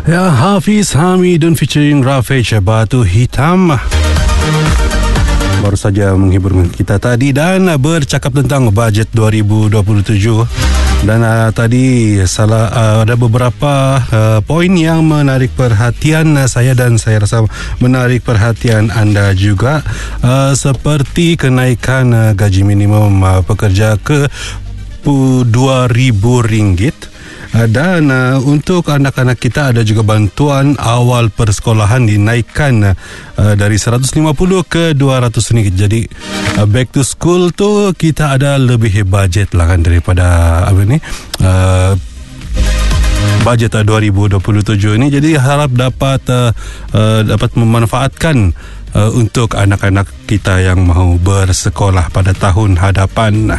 Ya, Hafiz Hamidun featuring Rafiq Batu Hitam baru saja menghibur kita tadi dan bercakap tentang bajet 2027. Dan tadi ada beberapa poin yang menarik perhatian saya dan saya rasa menarik perhatian anda juga, seperti kenaikan gaji minimum pekerja ke RM2,000. Dan untuk anak-anak kita ada juga bantuan awal persekolahan dinaikkan dari RM150 ke RM200. Jadi back to school tu kita ada lebih budget lah kan daripada bajet 2027 ini. Jadi harap dapat memanfaatkan untuk anak-anak kita yang mahu bersekolah pada tahun hadapan.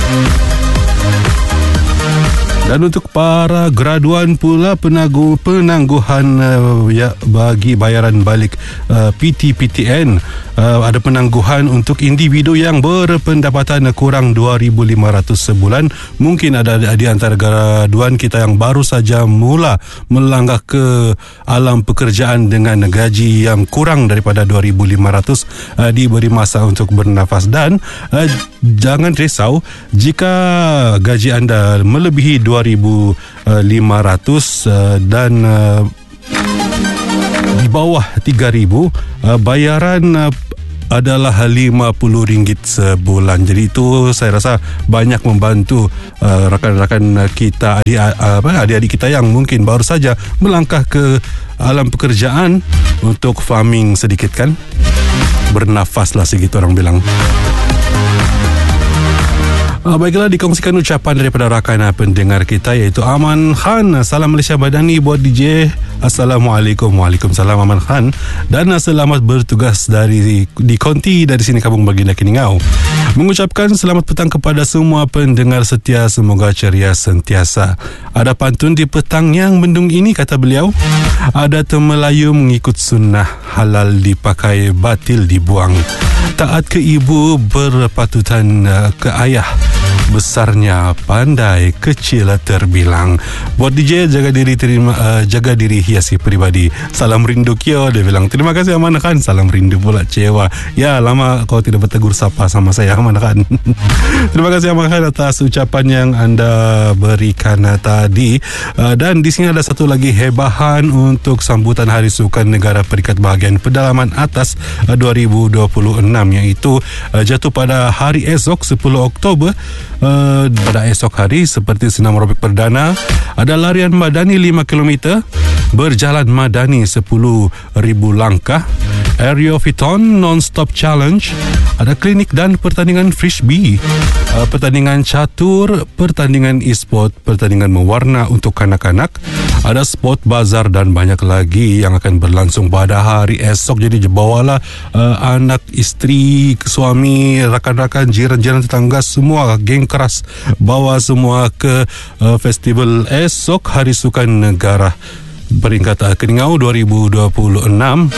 Dan untuk para graduan pula, penangguhan bagi bayaran balik PTPTN, ada penangguhan untuk individu yang berpendapatan kurang 2,500 sebulan. Mungkin ada di antara graduan kita yang baru saja mula melangkah ke alam pekerjaan dengan gaji yang kurang daripada 2,500, diberi masa untuk bernafas. Dan jangan risau jika gaji anda melebihi 2,500 dan di bawah 3,000, bayaran adalah RM50 sebulan. Jadi itu saya rasa banyak membantu rakan-rakan kita, adik-adik kita yang mungkin baru saja melangkah ke alam pekerjaan untuk farming sedikit kan. Bernafas lah segitu orang bilang. Baiklah, dikongsikan ucapan daripada rakan pendengar kita iaitu Aman Khan. Salam Malaysia Badani buat DJ. Assalamualaikum. Waalaikumsalam Aman Khan. Dan selamat bertugas di Konti dari sini Kampung Baginda Keningau. Mengucapkan selamat petang kepada semua pendengar setia. Semoga ceria sentiasa. Ada pantun di petang yang mendung ini, kata beliau. Ada Melayu mengikut sunnah, halal dipakai, batil dibuang. Taat ke ibu berpatutan ke ayah, besarnya pandai, kecil terbilang. Buat DJ, jaga diri hiasi peribadi. Salam rindu Kyo, dia bilang. Terima kasih Aman Khan. Salam rindu pula cewa. Ya, lama kau tidak bertegur sapa sama saya Aman Khan. Terima kasih Aman Khan atas ucapan yang anda berikan tadi. Dan di sini ada satu lagi hebahan untuk sambutan Hari Sukan Negara Peringkat Bahagian Pedalaman Atas 2026, iaitu jatuh pada hari esok 10 Oktober. Pada esok hari, seperti senam aerobik perdana, ada larian madani 5 km, berjalan madani 10,000 langkah, aerofiton non-stop challenge, ada klinik dan pertandingan frisbee, pertandingan catur, pertandingan e-sport, pertandingan mewarna untuk kanak-kanak, ada sport bazar dan banyak lagi yang akan berlangsung pada hari esok. Jadi bawalah anak, isteri, suami, rakan-rakan, jiran-jiran, tetangga, semua geng keras, bawa semua ke festival esok Hari Sukan Negara Peringkat Keningau 2026.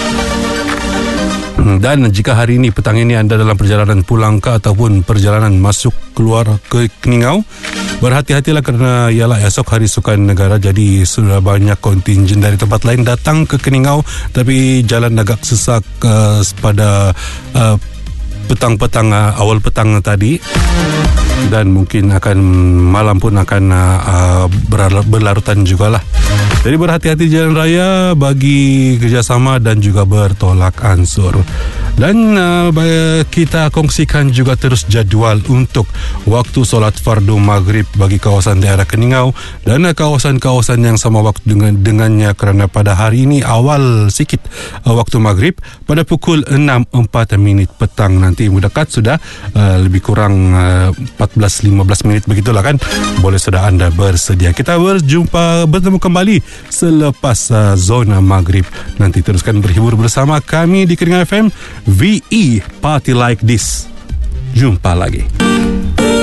Dan jika hari ini, petang ini anda dalam perjalanan pulang ke ataupun perjalanan masuk keluar ke Keningau, berhati-hatilah kerana ialah esok Hari Sukan Negara. Jadi sudah banyak kontingen dari tempat lain datang ke Keningau, tapi jalan agak sesak pada petang-petang, awal petang tadi, dan mungkin akan malam pun akan berlarutan jugalah. Jadi berhati-hati jalan raya, bagi kerjasama dan juga bertolak ansur. Dan kita kongsikan juga terus jadual untuk waktu solat fardu maghrib bagi kawasan daerah Keningau dan kawasan-kawasan yang sama waktu dengannya, kerana pada hari ini awal sikit waktu maghrib pada pukul 6:04 petang nanti. Mendekat sudah lebih kurang 14-15 minit begitulah kan. Boleh sudah anda bersedia. Kita bertemu kembali selepas zona maghrib. Nanti teruskan berhibur bersama kami di Keningau FM VE Party Like This. Jumpa lagi.